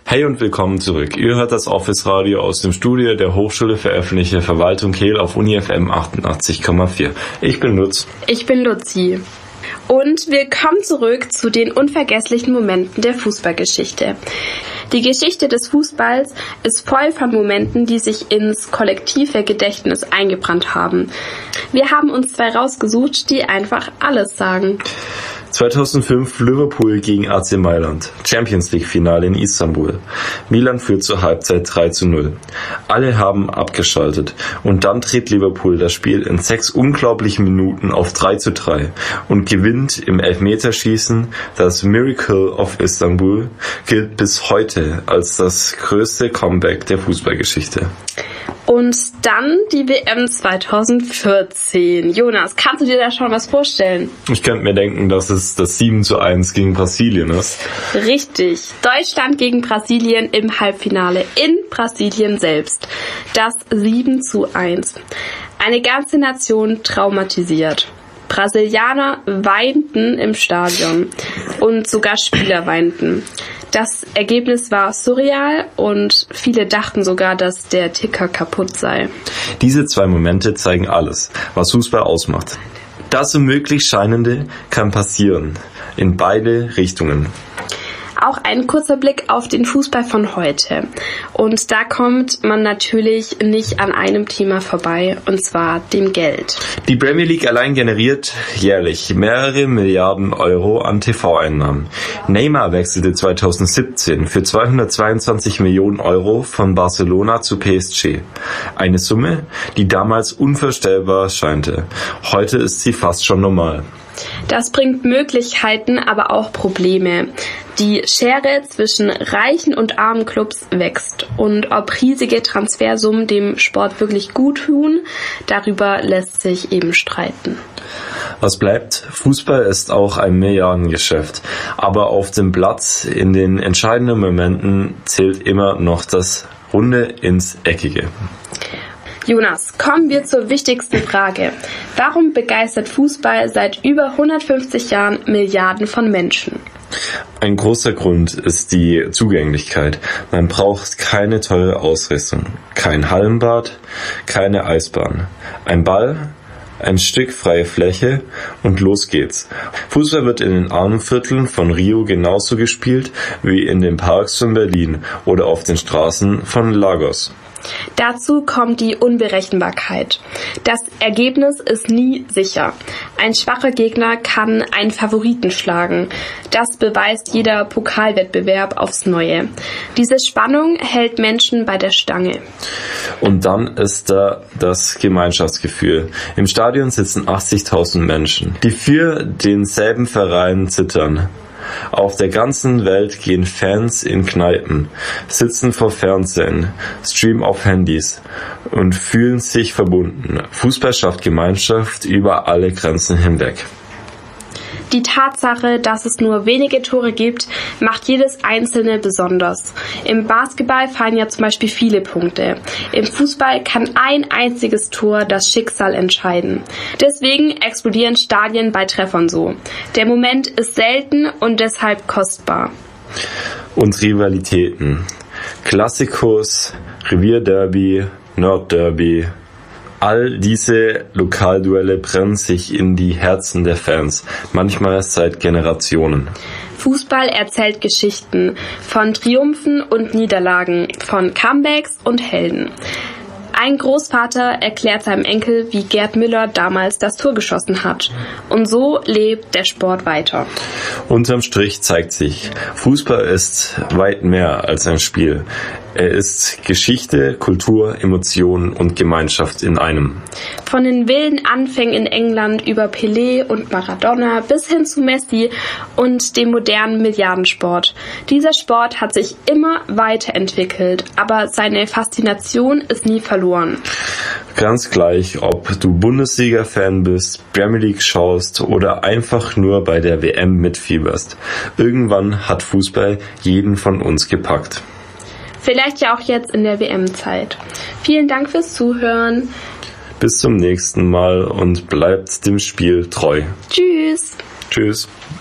Hey und willkommen zurück. Ihr hört das Office Radio aus dem Studio der Hochschule für öffentliche Verwaltung Kehl auf Uni FM 88,4. Ich bin Lutz. Ich bin Luzi. Und wir kommen zurück zu den unvergesslichen Momenten der Fußballgeschichte. Die Geschichte des Fußballs ist voll von Momenten, die sich ins kollektive Gedächtnis eingebrannt haben. Wir haben uns 2 rausgesucht, die einfach alles sagen. 2005 Liverpool gegen AC Mailand. Champions League Finale in Istanbul. Milan führt zur Halbzeit 3:0. Alle haben abgeschaltet. Und dann dreht Liverpool das Spiel in 6 unglaublichen Minuten auf 3:3 und gewinnt im Elfmeterschießen. Das Miracle of Istanbul gilt bis heute als das größte Comeback der Fußballgeschichte. Und dann die WM 2014. Jonas, kannst du dir da schon was vorstellen? Ich könnte mir denken, dass es das 7:1 gegen Brasilien ist. Richtig. Deutschland gegen Brasilien im Halbfinale in Brasilien selbst. Das 7:1. Eine ganze Nation traumatisiert. Brasilianer weinten im Stadion und sogar Spieler weinten. Das Ergebnis war surreal und viele dachten sogar, dass der Ticker kaputt sei. Diese 2 Momente zeigen alles, was Fußball ausmacht. Das unmöglich Scheinende kann passieren, in beide Richtungen. Auch ein kurzer Blick auf den Fußball von heute. Und da kommt man natürlich nicht an einem Thema vorbei, und zwar dem Geld. Die Premier League allein generiert jährlich mehrere Milliarden Euro an TV-Einnahmen. Neymar wechselte 2017 für 222 Millionen Euro von Barcelona zu PSG. Eine Summe, die damals unvorstellbar scheinte. Heute ist sie fast schon normal. Das bringt Möglichkeiten, aber auch Probleme. Die Schere zwischen reichen und armen Clubs wächst. Und ob riesige Transfersummen dem Sport wirklich gut tun, darüber lässt sich eben streiten. Was bleibt? Fußball ist auch ein Milliardengeschäft. Aber auf dem Platz, in den entscheidenden Momenten, zählt immer noch das Runde ins Eckige. Jonas, kommen wir zur wichtigsten Frage. Warum begeistert Fußball seit über 150 Jahren Milliarden von Menschen? Ein großer Grund ist die Zugänglichkeit. Man braucht keine teure Ausrüstung, kein Hallenbad, keine Eisbahn. Ein Ball, ein Stück freie Fläche und los geht's. Fußball wird in den Armenvierteln von Rio genauso gespielt wie in den Parks von Berlin oder auf den Straßen von Lagos. Dazu kommt die Unberechenbarkeit. Das Ergebnis ist nie sicher. Ein schwacher Gegner kann einen Favoriten schlagen. Das beweist jeder Pokalwettbewerb aufs Neue. Diese Spannung hält Menschen bei der Stange. Und dann ist da das Gemeinschaftsgefühl. Im Stadion sitzen 80.000 Menschen, die für denselben Verein zittern. Auf der ganzen Welt gehen Fans in Kneipen, sitzen vor Fernsehen, streamen auf Handys und fühlen sich verbunden. Fußball schafft Gemeinschaft über alle Grenzen hinweg. Die Tatsache, dass es nur wenige Tore gibt, macht jedes einzelne besonders. Im Basketball fallen ja zum Beispiel viele Punkte. Im Fußball kann ein einziges Tor das Schicksal entscheiden. Deswegen explodieren Stadien bei Treffern so. Der Moment ist selten und deshalb kostbar. Und Rivalitäten. Klassikos, Revierderby, Nordderby. All diese Lokalduelle brennen sich in die Herzen der Fans, manchmal seit Generationen. Fußball erzählt Geschichten von Triumphen und Niederlagen, von Comebacks und Helden. Ein Großvater erklärt seinem Enkel, wie Gerd Müller damals das Tor geschossen hat. Und so lebt der Sport weiter. Unterm Strich zeigt sich, Fußball ist weit mehr als ein Spiel. Er ist Geschichte, Kultur, Emotionen und Gemeinschaft in einem. Von den wilden Anfängen in England über Pelé und Maradona bis hin zu Messi und dem modernen Milliardensport. Dieser Sport hat sich immer weiterentwickelt, aber seine Faszination ist nie verloren. Ganz gleich, ob du Bundesliga-Fan bist, Premier League schaust oder einfach nur bei der WM mitfieberst. Irgendwann hat Fußball jeden von uns gepackt. Vielleicht ja auch jetzt in der WM-Zeit. Vielen Dank fürs Zuhören. Bis zum nächsten Mal und bleibt dem Spiel treu. Tschüss. Tschüss.